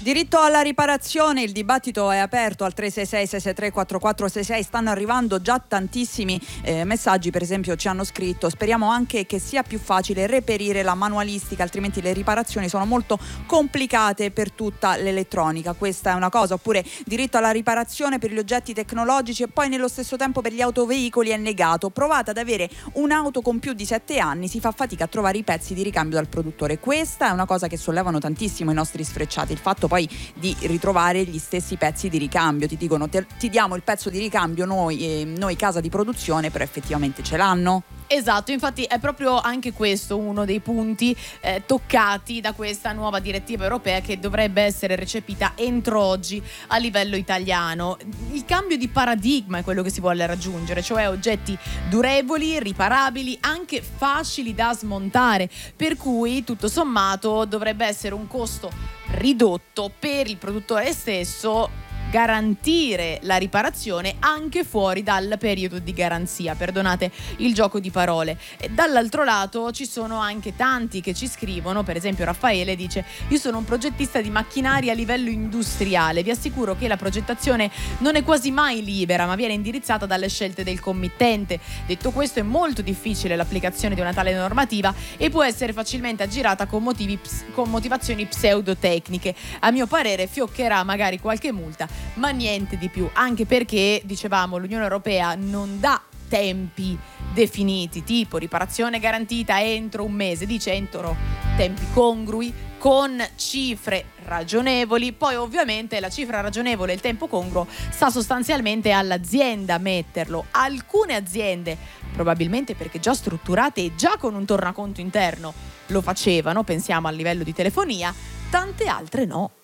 Diritto alla riparazione, il dibattito è aperto al 366-663-4466, stanno arrivando già tantissimi messaggi, per esempio ci hanno scritto: speriamo anche che sia più facile reperire la manualistica, altrimenti le riparazioni sono molto complicate per tutta l'elettronica. Questa è una cosa. Oppure diritto alla riparazione per gli oggetti tecnologici e poi nello stesso tempo per gli autoveicoli è negato. Provate ad avere un'auto con più di 7 anni, si fa fatica a trovare i pezzi di ricambio dal produttore. Questa è una cosa che sollevano tantissimo i nostri sfrecciati, il fatto poi di ritrovare gli stessi pezzi di ricambio. Ti dicono ti diamo il pezzo di ricambio noi casa di produzione, però effettivamente ce l'hanno. Esatto, infatti è proprio anche questo uno dei punti toccati da questa nuova direttiva europea che dovrebbe essere recepita entro oggi a livello italiano. Il cambio di paradigma è quello che si vuole raggiungere, cioè oggetti durevoli, riparabili, anche facili da smontare, per cui tutto sommato dovrebbe essere un costo ridotto per il produttore stesso garantire la riparazione anche fuori dal periodo di garanzia, perdonate il gioco di parole. E dall'altro lato ci sono anche tanti che ci scrivono, per esempio Raffaele dice: io sono un progettista di macchinari a livello industriale, vi assicuro che la progettazione non è quasi mai libera ma viene indirizzata dalle scelte del committente. Detto questo, è molto difficile l'applicazione di una tale normativa e può essere facilmente aggirata con motivazioni pseudotecniche. A mio parere fioccherà magari qualche multa, ma niente di più, anche perché, dicevamo, l'Unione Europea non dà tempi definiti, tipo riparazione garantita entro un mese, dice entro tempi congrui con cifre ragionevoli. Poi ovviamente la cifra ragionevole e il tempo congruo sta sostanzialmente all'azienda metterlo. Alcune aziende, probabilmente perché già strutturate e già con un tornaconto interno, lo facevano, pensiamo al livello di telefonia, tante altre no.